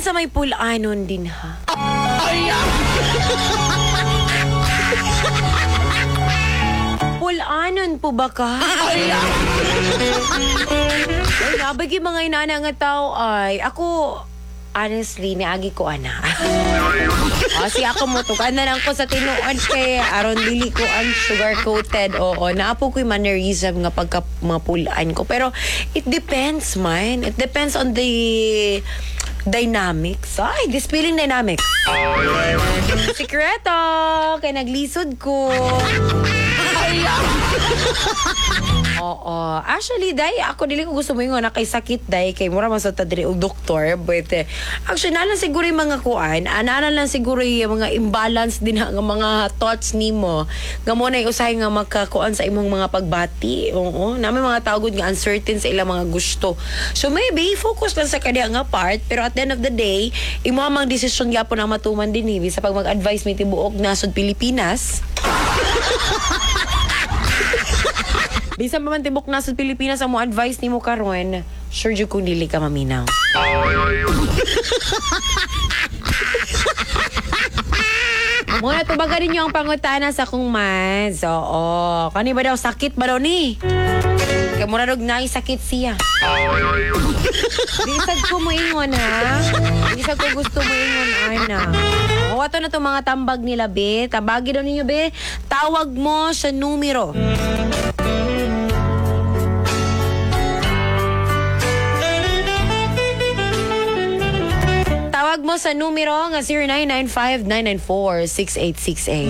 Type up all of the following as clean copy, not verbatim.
sa may pulanon din ha. Pulanon po ba ka? Ay, nabagi mga inana nga tao ay. Ako, honestly, niagi ko ana. Kasi ako mo to, na lang ko sa tinuan kay aron dili ko ang sugar-coated. Oo, naapo ko'y mannerism nga pagka mapulaan ko. Pero, it depends, man. It depends on the dynamics. Ay, this feeling dynamics. Sikreto! Kaya naglisod ko. Oo. Actually, day, ako dili ko gusto mo yung na kay sakit, day, kay mura man sa tadri og doktor, but actually, nalang siguro yung mga kuan, nalang siguro yung mga imbalance din nga mga thoughts nimo, nga mo na usahay nga magkakuan sa imong mga pagbati. Oo. Namin mga tawagod nga uncertain sa ilang mga gusto. So, maybe, focus lang sa kanya nga part, pero at the end of the day, imo amang desisyon gyapon ang matuman din, sa pag mag-advise mi tibuok nasod Pilipinas. Bisan pa man tibok na sa Pilipinas ang mo advice ni mo karon, sure jud kung dili ka maminaw. Muna tubaga rin yung pangutana sa kong mas. Oo. Kani ba daw sakit ba daw ni? Kaya mura daw na sakit siya. Bisag ko mo ingon ha. Bisag ko gusto mo ingon ana. O ato na itong mga tambag nila be. Tabagi daw ninyo be. Tawag mo sa numero. Tawag mo sa numero nga 0995-994-6868.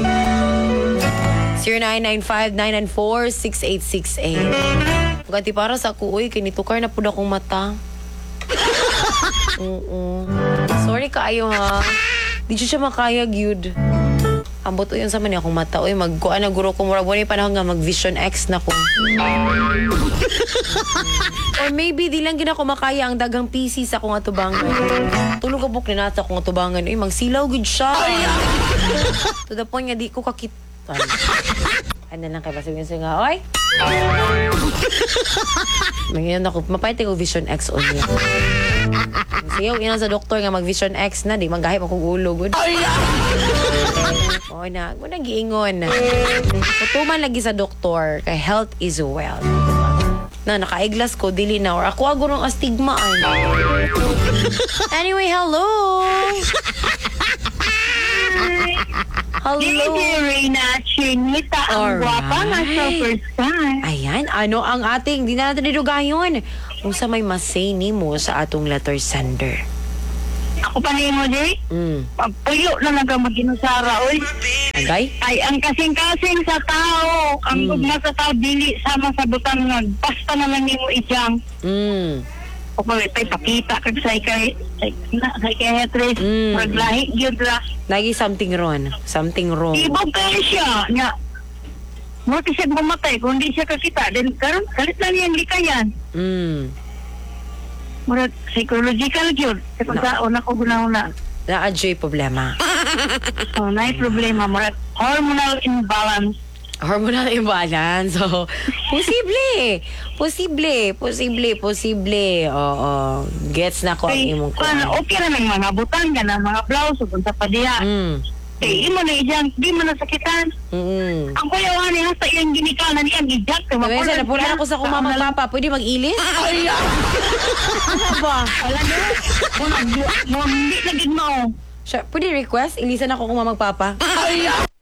0995-994-6868. Ganti para sa kuoy, kinitukar na po na akong mata. Sorry kaayo ha. Di siya makaya, gyud. Ambot o yun sa mani akong mata. Uy, magkuhan na guro ko. Mura buwan yung panahon nga mag-Vision X na ko. Or maybe, di lang gina ko makaya ang dagang PC sa akong atubangan. Tulog ka buk na nata akong atubangan. Uy, magsilaw good siya. To the point nga, di ko kakitan. Ano lang kayo, sabihin siya nga, oy! Mangyayon ako, mapayte ko Vision X on niya. Siyaw, ina sa doktor nga mag-Vision X na, di manggahip akong ulo. Good. O na, muna giingon. Tutuman lagi sa doktor, kay health is wealth. Na, naka-eyeglass ko, dili na. Or ako agurong astigmaan. Anyway, hello! Hello. Dili Reyna Chinita, ang guwapa nga sa first time. Ayan, ano ang ating, di na natin nilugayon. Kung sa may masay ni mo sa atong letter sender. Ako pa ni mo, Jay. Puyo na nagamaginusara, oy. Agay? Ay, ang kasing-kasing sa tao, ang gugma sa tao, dili sama sa butang nga. Basta na lang ni mo isyang. O pagkita, pakita kag psychiatrist, maglahi, yun la. Lagi something wrong. Something wrong. Ibog kayo siya, nga. Mo siya bumatay, kung di siya kakita, then karon kalit lang yung likayan. Murag psychological yun. Kapag una ko guna-una. Na-adjoy problema. So, na problema. Murag hormonal imbalance. Hormonal imbalance. So, posible. Oo. Gets na ko ang imong ko. Okay na ng mga butang ka na, mga blouse, punta pa diya. Eh, imo na ijang, di mo nasakitan. Ang kuyawan niya sa iyang ginikanan niyang ijak. Mabesa, napunan ako sa kumama papa. Pwede mag-ilis? Ay, ano ba? Wala na. Mo, hindi naging mo. Pwede request? Ilisan ako kumama papa? Ay,